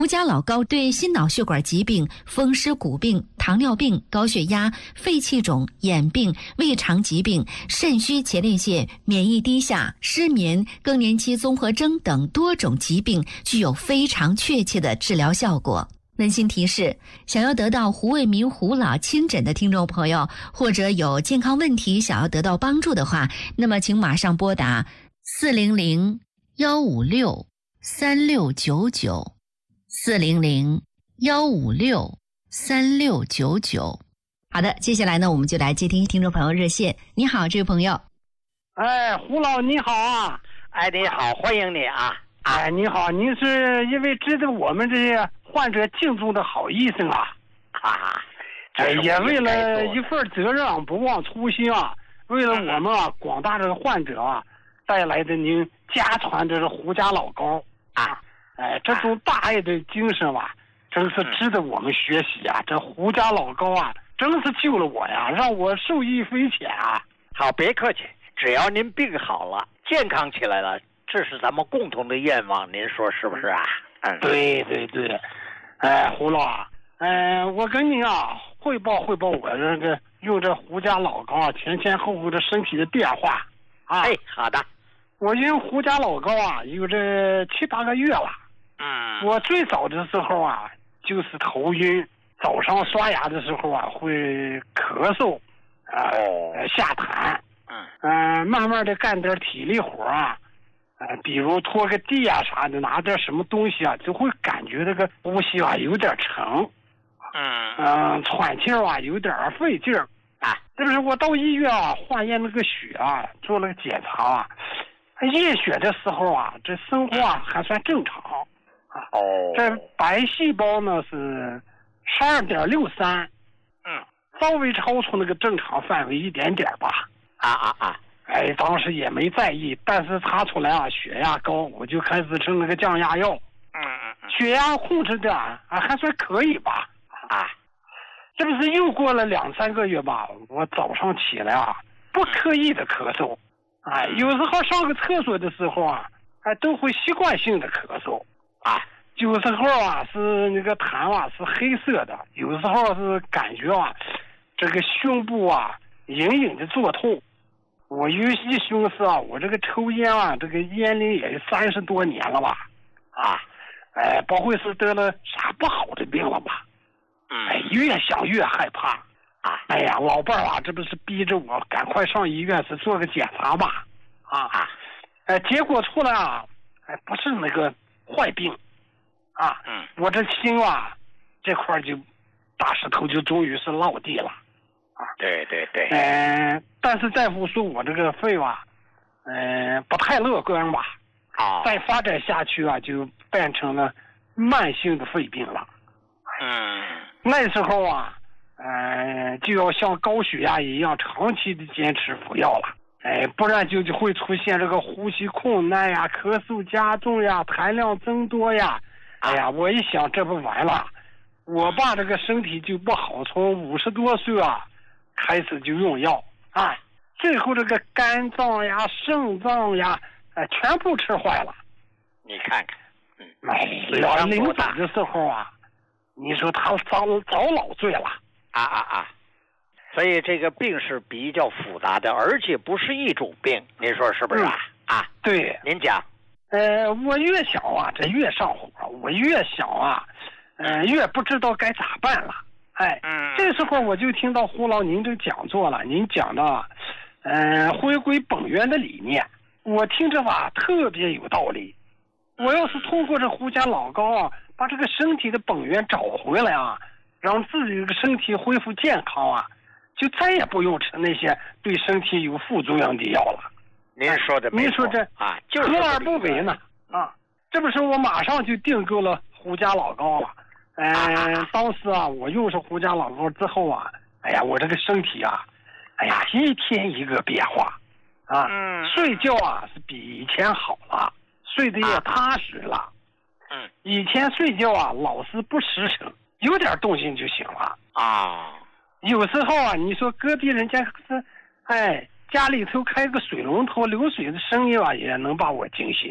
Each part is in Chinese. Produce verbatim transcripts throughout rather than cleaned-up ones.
胡家老膏对心脑血管疾病、风湿骨病、糖尿病、高血压、肺气肿、眼病、胃肠疾病、肾虚前列腺、免疫低下、失眠、更年期综合征等多种疾病具有非常确切的治疗效果。温馨提示：想要得到胡卫民胡老亲诊的听众朋友，或者有健康问题想要得到帮助的话，那么请马上拨打四零零幺五六三六九九。四零零幺五六三六九九。好的，接下来呢，我们就来接听听众朋友热线。你好，这位朋友。 哎，胡老你好啊！ 哎，你好，欢迎你啊！ 哎，你好，您是一位值得我们这些患者敬重的好医生啊！ 哈哈， 哎，也为了一份责任，不忘初心啊！为了我们啊广大的患者啊，带来的您家传的胡家老膏啊。哎，这种大爱的精神吧，真是值得我们学习啊！这胡家老膏啊，真是救了我呀，让我受益匪浅啊！ 好，别客气，只要您病好了，健康起来了，这是咱们共同的愿望，您说是不是啊？ 嗯，对对对，哎，胡老啊，嗯、呃，我跟您啊汇报汇报我这个用这胡家老膏啊前前后后的身体的变化啊。 哎，好的， 我用胡家老膏啊有这七八个月了。 嗯， 我最早的时候啊，就是头晕，早上刷牙的时候啊会咳嗽，啊、呃哦、下痰， 嗯嗯、呃，慢慢的干点体力活啊，呃，比如拖个地啊啥的，拿点什么东西啊，就会感觉这个呼吸啊有点沉， 嗯嗯、呃，喘气啊有点费劲儿啊。这不是我到医院啊化验那个血啊，做了个检查啊，验血的时候啊，这生活啊还算正常。啊， 哦， 这白细胞呢是十二点六三， 嗯， 稍微超出那个正常范围一点点吧。 啊啊啊！ 哎，当时也没在意，但是查出来啊血压高，我就开始吃那个降压药。 嗯嗯嗯， 血压控制的啊还算可以吧。 啊， 这不是又过了两三个月吧？我早上起来啊不刻意的咳嗽，哎，有时候上个厕所的时候啊，哎都会习惯性的咳嗽。啊，有时候啊是那个痰啊是黑色的，有时候是感觉啊这个胸部啊隐隐的作痛。我有一寻思啊，我这个抽烟啊，这个烟龄也有三十多年了吧，啊，哎，不会是得了啥不好的病了吧？ 嗯， 哎，越想越害怕啊！哎呀，老伴儿啊，这不是逼着我赶快上医院是做个检查吧？啊啊，哎，结果出来啊，哎，不是那个坏病，啊， 嗯，我这心啊，这块就大石头就终于是落地了，啊， 对对对， 嗯、呃，但是大夫说我这个肺啊，嗯、呃，不太乐观吧， 啊， 再发展下去啊，就变成了慢性的肺病了， 嗯， 那时候啊，呃，就要像高血压一样长期的坚持服药了。哎，不然就就会出现这个呼吸困难呀、咳嗽加重呀、痰量增多呀。哎呀，我一想这不完了，我爸这个身体就不好，从五十多岁啊开始就用药啊，最后这个肝脏呀、肾脏呀，哎，全部吃坏了。 你看看，嗯， 哎，老临走的时候啊，你说他遭遭老罪了。 啊啊啊！所以这个病是比较复杂的，而且不是一种病，您说是不是啊？ 嗯、 啊， 对， 您讲。 呃，我越想啊，这越上火，我越想啊，呃，越不知道该咋办了。哎， 嗯， 这时候我就听到胡老您这讲座了，您讲的，呃，回归本源的理念，我听着吧特别有道理。我要是通过这胡家老膏啊，把这个身体的本源找回来啊，让自己的身体恢复健康啊。就再也不用吃那些对身体有副作用的药了。 您说的没错， 您说这啊，就是何而不为呢？啊，这不是我马上就订购了胡家老膏了。嗯、呃啊，当时啊，我用上胡家老膏之后啊，哎呀，我这个身体啊，哎呀，一天一个变化啊。 嗯， 睡觉啊是比以前好了，睡得也踏实了。 嗯， 以前睡觉啊老是不实诚，有点动静就醒了啊。 有时候啊，你说隔壁人家是，哎，家里头开个水龙头流水的声音啊，也能把我惊醒。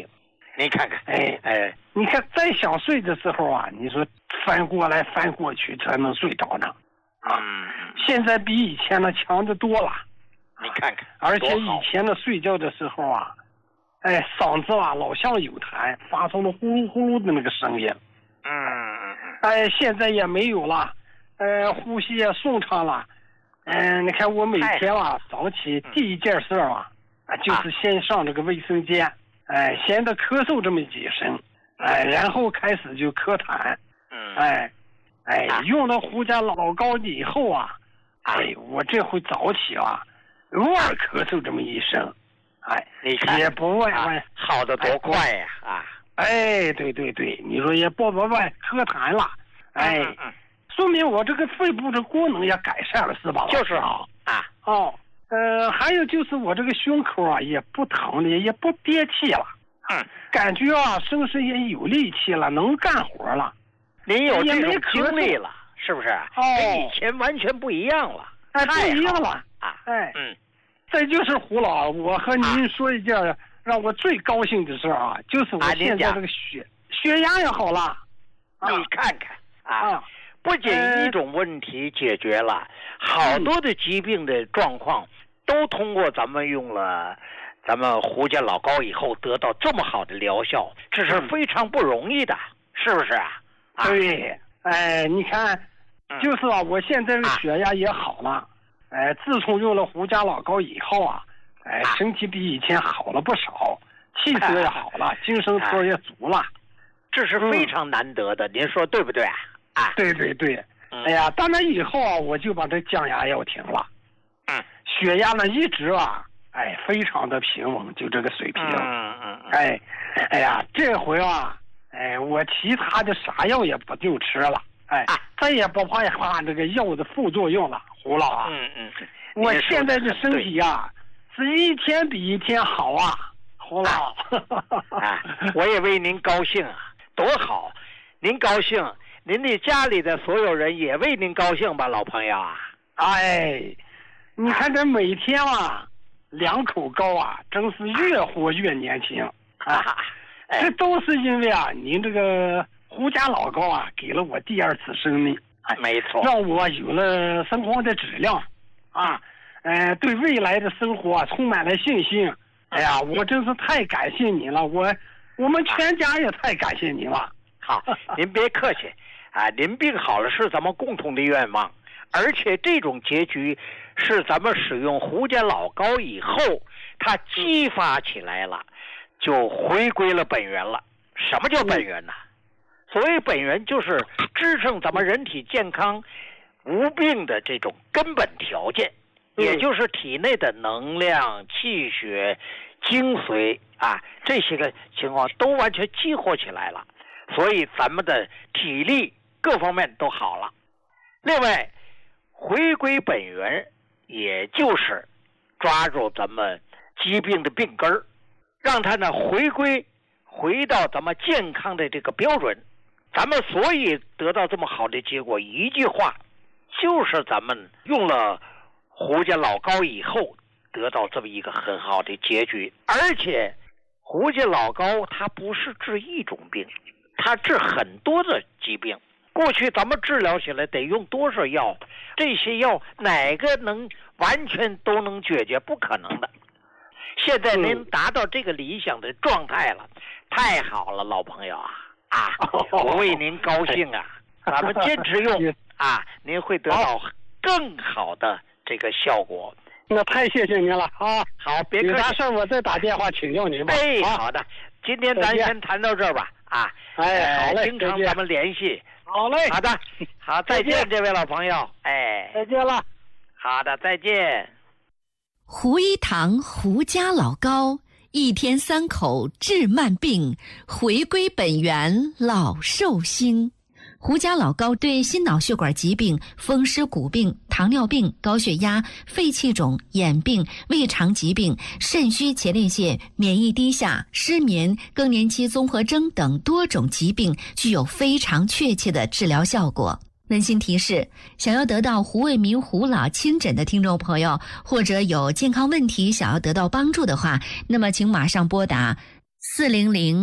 你看看， 哎哎， 你看再想睡的时候啊，你说翻过来翻过去才能睡着呢，啊， 嗯， 现在比以前的强得多了。 你看看， 而且以前的睡觉的时候啊，哎，嗓子啊老像有痰，发出了呼噜呼噜的那个声音。 嗯嗯嗯， 哎，现在也没有了，呃，呼吸也顺畅了。嗯、呃，你看我每天啊早起第一件事啊，啊就是先上这个卫生间，哎，先得咳嗽这么几声，哎，然后开始就咳痰。 嗯， 哎，哎，用了胡家老膏以后啊，哎，我这回早起啊，偶尔咳嗽这么一声，哎， 你看也不问问、 啊、好得多快呀！啊， 哎，对对对，你说也不不问咳痰了，哎。 嗯嗯， 说明我这个肺部的功能也改善了，是吧？ 就是啊啊哦，呃，还有就是我这个胸口啊也不疼了，也不憋气了， 嗯， 感觉啊身上也有力气了，能干活了。 您有这种也没咳经历了，是不是？ 哦， 跟以前完全不一样了， 哎，不一样了啊！ 哎， 嗯， 再就是胡老，我和您说一件让我最高兴的事啊，就是我现在这个血血压也好了。 你看看啊。 啊不仅一种问题解决了，好多的疾病的状况都通过咱们用了咱们胡家老膏以后得到这么好的疗效，这是非常不容易的，是不是啊？ 对，哎，你看，就是啊，我现在的血压也好了，哎，自从用了胡家老膏以后啊，哎，身体比以前好了不少，气色也好了，精神头也足了， 这是非常难得的，您说对不对啊？啊， 对对对，嗯、哎呀，当然以后啊，我就把这降压药停了， 嗯， 血压呢一直啊，哎，非常的平稳，就这个水平， 嗯嗯， 哎，哎呀，这回啊，哎，我其他的啥药也不就吃了，哎，啊、再也不怕怕这个药的副作用了，胡老啊， 嗯嗯， 我现在的身体啊，是一天比一天好啊，胡老， 啊，我也为您高兴啊，多好，您高兴。您的家里的所有人也为您高兴吧，老朋友啊！ 哎，你看这每天啊，两口膏啊，真是越活越年轻啊！这都是因为啊，您这个胡家老膏啊，给了我第二次生命， 哎，没错， 让我有了生活的质量啊，呃，对未来的生活啊充满了信心。哎呀，我真是太感谢您了，我我们全家也太感谢您了。 好，您别客气。啊，您病好了是咱们共同的愿望，而且这种结局是咱们使用胡家老膏以后，它激发起来了，就回归了本源了。什么叫本源呢？所谓本源就是支撑咱们人体健康无病的这种根本条件，也就是体内的能量、气血、精髓啊，这些个情况都完全激活起来了，所以咱们的体力各方面都好了。另外，回归本源，也就是抓住咱们疾病的病根儿，让它呢回归回到咱们健康的这个标准。咱们所以得到这么好的结果，一句话，就是咱们用了胡家老膏以后得到这么一个很好的结局。而且胡家老膏它不是治一种病，它治很多的疾病。过去咱们治疗起来得用多少药？这些药哪个能完全都能解决？不可能的。现在您达到这个理想的状态了，太好了，老朋友啊！啊，我为您高兴啊！咱们坚持用啊，您会得到更好的这个效果。 那太谢谢您了啊！ 好，别客气。 有啥事我再打电话请教您吧。 哎，好的，今天咱先谈到这儿吧。啊， 哎，好嘞， 经常咱们联系。 好嘞， 好的，好，再见，这位老朋友。哎， 再见了。 好的，再见。 胡一堂胡家老膏，一天三口治慢病，回归本源老寿星。胡家老膏对心脑血管疾病、风湿骨病、糖尿病、高血压、肺气肿、眼病、胃肠疾病、肾虚前列腺、免疫低下、失眠、更年期综合征等多种疾病具有非常确切的治疗效果。温馨提示：想要得到胡卫民胡老亲诊的听众朋友，或者有健康问题想要得到帮助的话，那么请马上拨打四零零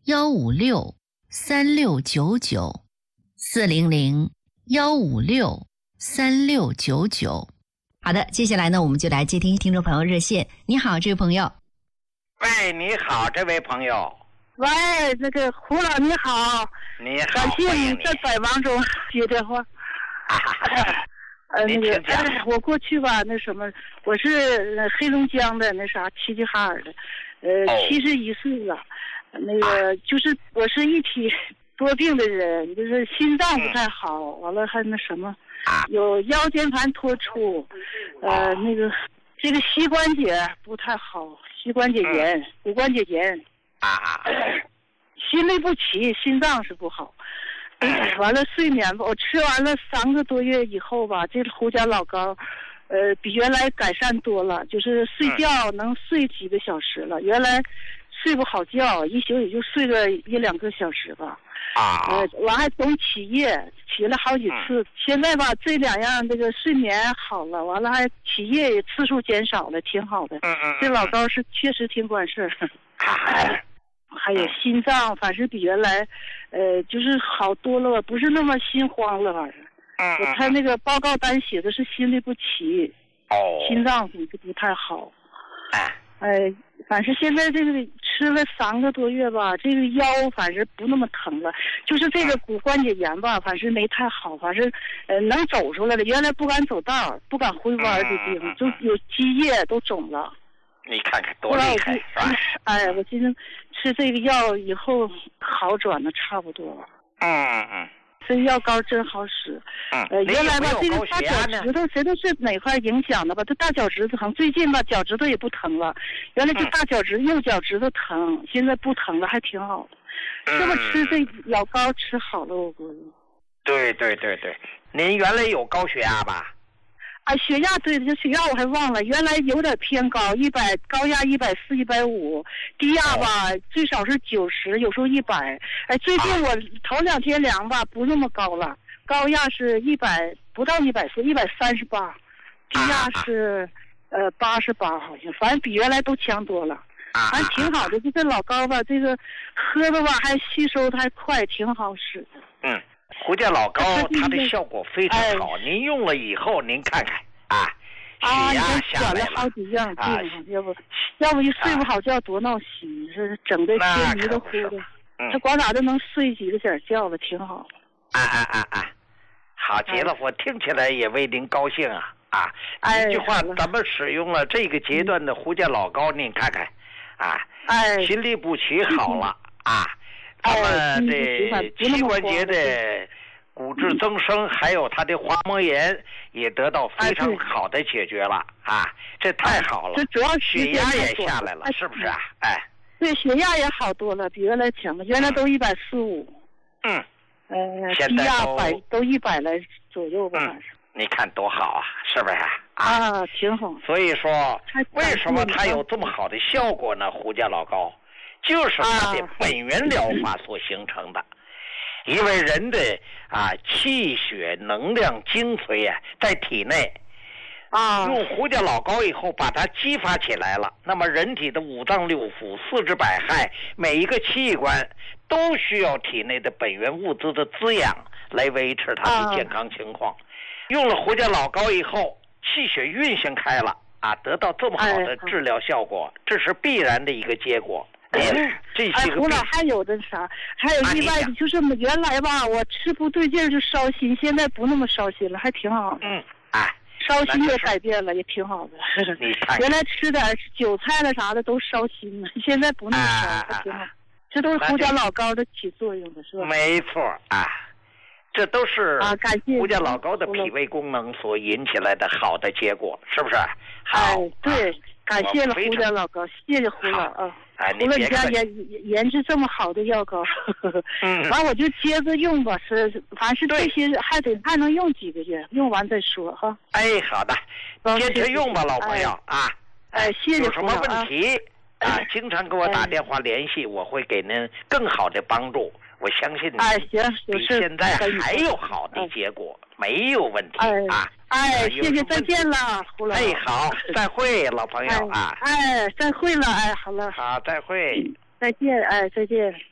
幺五六三六九九，四零零幺五六三六九九。好的，接下来呢，我们就来接听听众朋友热线。你好，这位朋友。 喂，你好，这位朋友。 喂，那个胡老你好， 你好， 感谢你在百忙中接电话。 啊、 呃，那个、呃，我过去吧，那什么，我是黑龙江的那啥齐齐哈尔的，呃，七十一岁了，那个就是我是一体多病的人，就是心脏不太好，嗯、完了还那什么，有腰间盘突出，呃，那个这个膝关节不太好，膝关节炎，嗯、骨关节炎。 啊、呃， 心律不齐，心脏是不好。嗯、完了睡眠吧，我吃完了三个多月以后吧，这个胡椒老膏，呃，比原来改善多了，就是睡觉能睡几个小时了。原来睡不好觉，一宿也就睡个一两个小时吧。 啊， 呃，我还总起夜，起了好几次。嗯、现在吧，这两样这个睡眠好了，完了还起夜次数减少了，挺好的。 嗯嗯， 这老膏是确实挺管事儿。 啊还有心脏，反正比原来，呃，就是好多了，不是那么心慌了，反正。 嗯。 我看那个报告单写的是心律不齐。 哦。 心脏不不太好。 哎。 哎，反正现在这个吃了三个多月吧，这个腰反正不那么疼了，就是这个骨关节炎吧，反正没太好，反正呃能走出来了。原来不敢走道，不敢回弯的地方，就有积液都肿了。 你看看多厉害，是吧？ 哎，我今天吃这个药以后好转的差不多了。 嗯嗯， 这药膏真好使。 嗯， 呃，原来吧，这个大脚趾头谁都是哪块影响的吧？这大脚趾头疼，最近吧脚趾头也不疼了。原来这大脚趾、嗯、右脚趾头疼，现在不疼了，还挺好的。 嗯、 这么吃这药膏吃好了，我估计。 对对对对，您原来有高血压吧？ 啊，血压对，这血压我还忘了，原来有点偏高，一百高压一百四、一百五，低压吧、哦、最少是九十，有时候一百。哎，最近我头两天量吧，不那么高了，高压是一百不到一百四，一百三十八，低压是、啊、呃八十八好像，反正比原来都强多了。 啊， 反正挺好的，就这老膏吧，这个喝的吧还吸收的还快，挺好使的。 嗯。胡椒老膏它的效果非常好，哎、您用了以后您看看啊，血压下来了。 啊，了好几样病、啊，要不要不一睡不好觉多闹心，是整个天迷的糊的。 嗯， 这光咋都能睡几个点觉了，挺好。 啊啊啊啊！好极了，哎、我听起来也为您高兴啊啊！ 哎、 一句话，咱们使用了这个阶段的胡椒老膏，您看看啊， 哎， 心律不齐好了、嗯、啊。他们的膝关节的骨质增生，还有他的滑膜炎也得到非常好的解决了啊！这太好了， 这主要血压也下来了，是不是啊？哎， 对，血压也好多了，比原来强了，原来都一百四五， 嗯， 呃，低压百都一百来左右吧，反正。 你看多好啊，是不是啊？ 啊，挺好。 所以说，为什么它有这么好的效果呢？胡椒老膏。就是它的本源疗法所形成的，啊、因为人的啊气血能量精髓啊在体内， 啊， 用胡椒老膏以后把它激发起来了，那么人体的五脏六腑、四肢百骸每一个器官都需要体内的本源物质的滋养来维持它的健康情况。啊、用了胡椒老膏以后，气血运行开了啊，得到这么好的治疗效果，哎、这是必然的一个结果。 哎，胡老还有的啥？还有意外的，就是原来吧，我吃不对劲就烧心，现在不那么烧心了，还挺好的。 嗯，哎， 烧心也改变了，也挺好的。 你看， 原来吃点韭菜了啥的都烧心了，现在不那么烧，还挺好。这都是胡椒老膏的起作用的，是吧？ 没错啊，这都是啊，感谢胡椒老膏的脾胃功能所引起来的好的结果，是不是？好， 哎，对。感谢了胡椒老膏，谢谢胡老啊！ 哎， 胡老你家研研制这么好的药膏， 嗯， 完我就接着用吧，是凡是这些还得还能用几个月，用完再说哈。 哎，好的，坚持用吧，老朋友啊！ 哎，谢谢有什么问题啊？经常给我打电话联系，我会给您更好的帮助。我相信你， 哎，行， 比现在还有好的结果，没有问题啊！ 哎，谢谢，再见了，胡老。 哎，好，再会，老朋友啊！ 哎，再会了，哎，好了。 好，再会。 再见，哎，再见。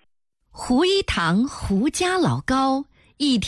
胡一堂胡家老高一天。